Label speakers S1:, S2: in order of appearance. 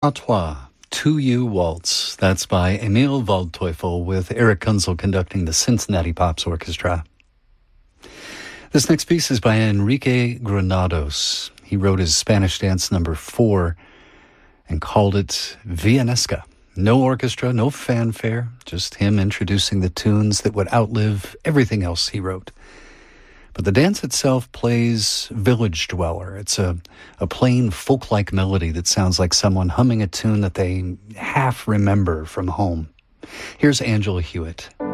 S1: Toi, To You Waltz. That's by Emil Waldteufel with Eric Kunzel conducting the Cincinnati Pops Orchestra. This next piece is by Enrique Granados. He wrote his Spanish dance number 4 and called it Villanesca. No orchestra, no fanfare, just him introducing the tunes that would outlive everything else he wrote. But the dance itself plays Village Dweller. It's a plain folk-like melody that sounds like someone humming a tune that they half remember from home. Here's Angela Hewitt.